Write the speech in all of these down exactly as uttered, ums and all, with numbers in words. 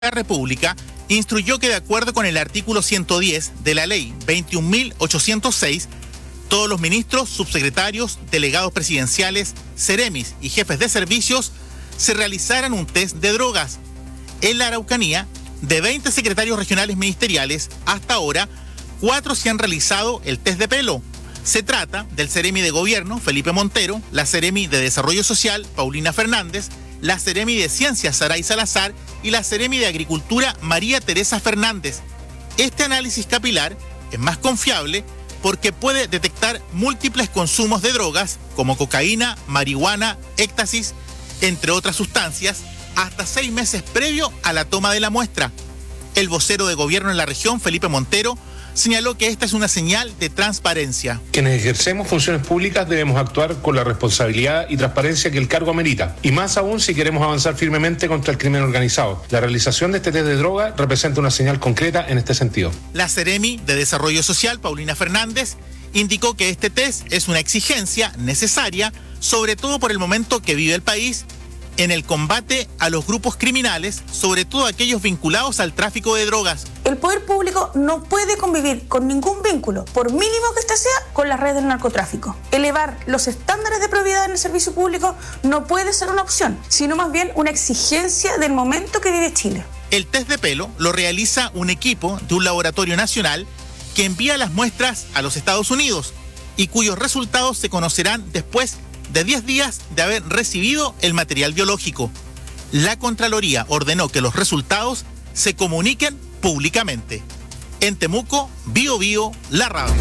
La República instruyó que de acuerdo con el artículo ciento diez de la ley veintiún mil ochocientos seis, todos los ministros, subsecretarios, delegados presidenciales, seremis y jefes de servicios se realizaran un test de drogas. En la Araucanía, de veinte secretarios regionales ministeriales, hasta ahora, cuatro se han realizado el test de pelo. Se trata del seremi de Gobierno, Felipe Montero, la seremi de Desarrollo Social, Paulina Fernández, la seremi de Ciencias, Saray Salazar, y la seremi de Agricultura, María Teresa Fernández. Este análisis capilar es más confiable porque puede detectar múltiples consumos de drogas como cocaína, marihuana, éxtasis, entre otras sustancias, hasta seis meses previo a la toma de la muestra. El vocero de Gobierno en la región, Felipe Montero, señaló que esta es una señal de transparencia. Quienes ejercemos funciones públicas debemos actuar con la responsabilidad y transparencia que el cargo amerita, y más aún si queremos avanzar firmemente contra el crimen organizado. La realización de este test de droga representa una señal concreta en este sentido. La seremi de Desarrollo Social, Paulina Fernández, indicó que este test es una exigencia necesaria, sobre todo por el momento que vive el país en el combate a los grupos criminales, sobre todo aquellos vinculados al tráfico de drogas. El poder público no puede convivir con ningún vínculo, por mínimo que éste sea, con las redes del narcotráfico. Elevar los estándares de probidad en el servicio público no puede ser una opción, sino más bien una exigencia del momento que vive Chile. El test de pelo lo realiza un equipo de un laboratorio nacional que envía las muestras a los Estados Unidos y cuyos resultados se conocerán después de diez días de haber recibido el material biológico. La Contraloría ordenó que los resultados se comuniquen públicamente. En Temuco, Bio Bio, la radio.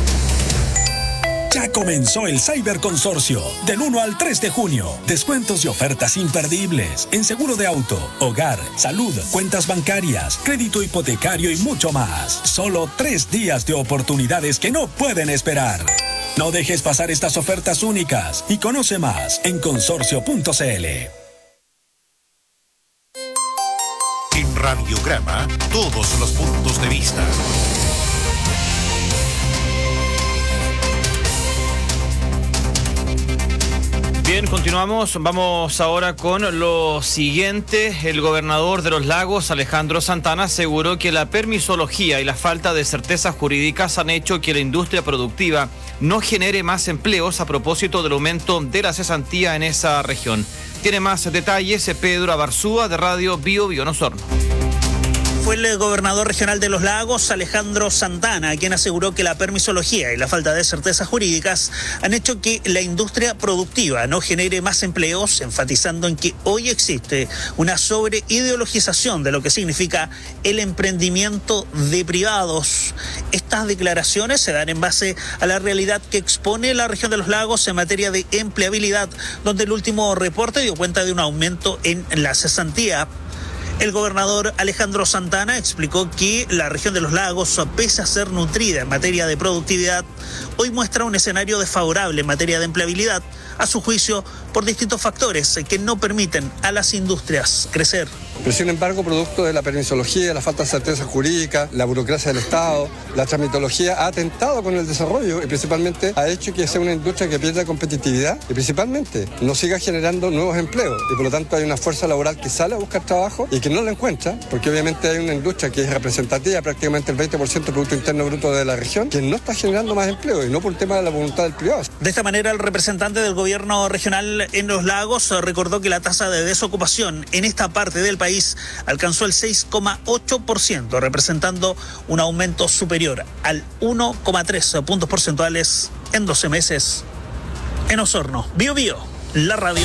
Ya comenzó el Cyberconsorcio, del uno al tres de junio. Descuentos y ofertas imperdibles en seguro de auto, hogar, salud, cuentas bancarias, crédito hipotecario y mucho más. Solo tres días de oportunidades que no pueden esperar. No dejes pasar estas ofertas únicas y conoce más en consorcio punto c l. En Radiograma, todos los puntos de vista. Bien, continuamos. Vamos ahora con lo siguiente. El gobernador de Los Lagos, Alejandro Santana, aseguró que la permisología y la falta de certezas jurídicas han hecho que la industria productiva no genere más empleos a propósito del aumento de la cesantía en esa región. Tiene más detalles Pedro Abarzúa, de Radio Bio Bio en Osorno. Fue el gobernador regional de Los Lagos, Alejandro Santana, quien aseguró que la permisología y la falta de certezas jurídicas han hecho que la industria productiva no genere más empleos, enfatizando en que hoy existe una sobreideologización de lo que significa el emprendimiento de privados. Estas declaraciones se dan en base a la realidad que expone la región de Los Lagos en materia de empleabilidad, donde el último reporte dio cuenta de un aumento en la cesantía. El gobernador Alejandro Santana explicó que la región de Los Lagos, pese a ser nutrida en materia de productividad, hoy muestra un escenario desfavorable en materia de empleabilidad, a su juicio, por distintos factores que no permiten a las industrias crecer. Pero sin embargo, producto de la permisología, la falta de certeza jurídica, la burocracia del Estado, la tramitología ha atentado con el desarrollo y principalmente ha hecho que sea una industria que pierda competitividad y principalmente no siga generando nuevos empleos. Y por lo tanto hay una fuerza laboral que sale a buscar trabajo y que no lo encuentra, porque obviamente hay una industria que es representativa, prácticamente el veinte por ciento del Producto Interno Bruto de la región, que no está generando más empleo y no por el tema de la voluntad del privado. De esta manera, el representante del gobierno regional en Los Lagos recordó que la tasa de desocupación en esta parte del país alcanzó el seis coma ocho por ciento, representando un aumento superior al uno coma tres puntos porcentuales en doce meses. En Osorno, Bio Bio, la radio.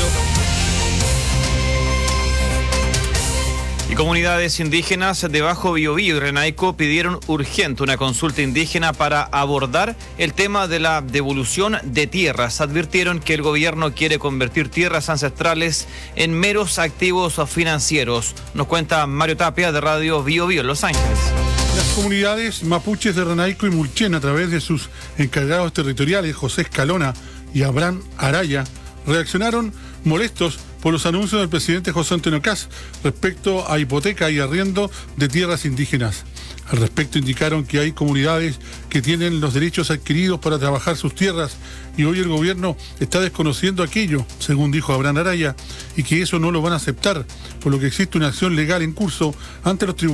Y comunidades indígenas de Bajo Biobío y Renaico pidieron urgente una consulta indígena para abordar el tema de la devolución de tierras. Advirtieron que el gobierno quiere convertir tierras ancestrales en meros activos financieros. Nos cuenta Mario Tapia, de Radio Bio Bio en Los Ángeles. Las comunidades mapuches de Renaico y Mulchen, a través de sus encargados territoriales, José Escalona y Abraham Araya, reaccionaron molestos por los anuncios del presidente José Antonio Kast respecto a hipoteca y arriendo de tierras indígenas. Al respecto indicaron que hay comunidades que tienen los derechos adquiridos para trabajar sus tierras y hoy el gobierno está desconociendo aquello, según dijo Abraham Araya, y que eso no lo van a aceptar, por lo que existe una acción legal en curso ante los tribunales